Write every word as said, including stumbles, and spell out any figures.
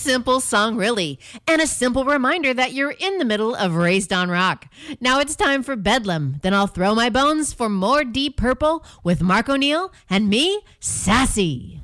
simple song, really, and a simple reminder that you're in the middle of Raised on Rock. Now it's time for Bedlam. Then I'll throw my bones for more Deep Purple with Mark O'Neill and me, Sassy.